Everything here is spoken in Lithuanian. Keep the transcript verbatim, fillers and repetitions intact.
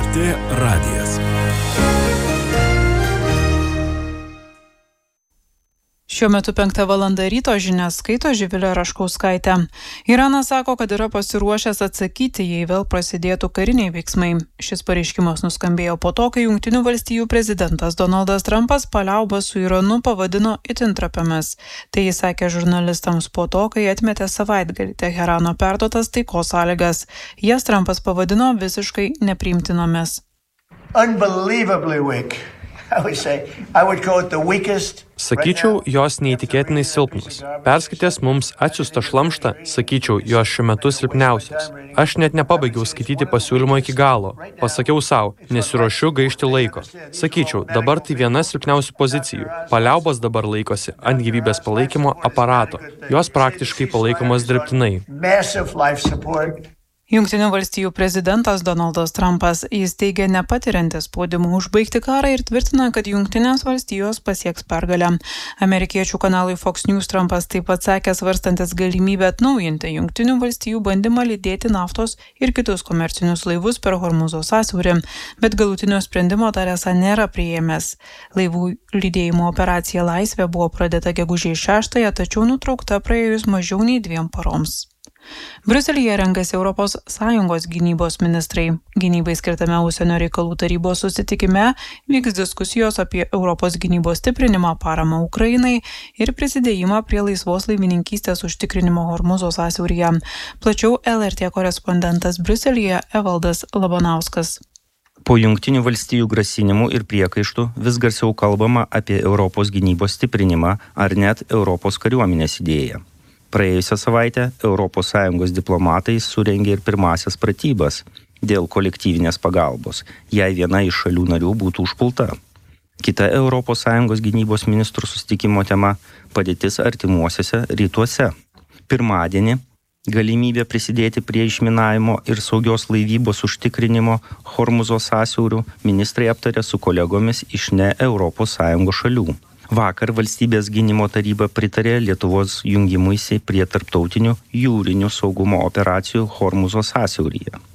T radijas. Šiuo metu penktą valandą ryto žinias skaito Živilė Raškauskaitė. Iranas sako, kad yra pasiruošęs atsakyti, jei vėl prasidėtų kariniai veiksmai. Šis pareiškimas nuskambėjo po to, kai Jungtinių valstijų prezidentas Donaldas Trumpas paliaubas su Iranu pavadino itin trapiamis. Tai jis sakė žurnalistams po to, kai atmetė savaitgalį Teherano perduotas taikos sąlygas. Jas Trumpas pavadino visiškai nepriimtinomis. Unbelievably weak. I would say, I would call it the weakest. Sakyčiau, jos neįtikėtinai silpnos. Perskaitęs mums atsiųstą šlamštą, sakyčiau, jos šiuo metu silpniausios. Aš net nepabaigiau skaityti pasiūlymo iki galo. Pasakiau savo, nesiruošiu gaišti laiko. Sakyčiau, dabar tai viena silpniausių pozicijų. Paliaubos dabar laikosi ant gyvybės palaikymo aparato. Jos praktiškai palaikomos dirbtinai. Jungtinių valstijų prezidentas Donaldas Trumpas, jis teigia nepatiriantis spaudimų užbaigti karą ir tvirtina, kad Jungtinės valstijos pasieks pergalę. Amerikiečių kanalui Fox News Trumpas taip pat sakė svarstantis galimybę atnaujinti Jungtinių valstijų bandymą lydėti naftos ir kitus komercinius laivus per Hormuzo sąsiaurį, bet galutinio sprendimo dar esą nėra priėmęs. Laivų lydėjimo operacija Laisvė buvo pradėta gegužės šeštąją, tačiau nutraukta praėjus mažiau nei dviem paroms. Briuselyje renkasi Europos Sąjungos gynybos ministrai. Gynybai skirtame užsienio reikalų tarybos susitikime vyks diskusijos apie Europos gynybos stiprinimą, paramą Ukrainai ir prisidėjimą prie laisvos laivininkystės užtikrinimo Hormuzo sąsiauryje. Plačiau L R T korespondentas Briuselyje Evaldas Labanauskas. Po Jungtinių valstijų grasinimų ir priekaištų vis garsiau kalbama apie Europos gynybos stiprinimą ar net Europos kariuomenės idėją. Praėjusią savaitę Europos Sąjungos diplomatai surengė ir pirmasias pratybas dėl kolektyvinės pagalbos, jei viena iš šalių narių būtų užpulta. Kita Europos Sąjungos gynybos ministrų susitikimo tema – padėtis artimuosiuose rytuose. Pirmadienį galimybė prisidėti prie išminavimo ir saugios laivybos užtikrinimo Hormuzo sąsiaurių ministrai aptarė su kolegomis iš ne Europos Sąjungos šalių. Vakar valstybės gynimo taryba pritarė Lietuvos jungimuisi prie tarptautinių jūrinių saugumo operacijų Hormuzo sąsiauryje.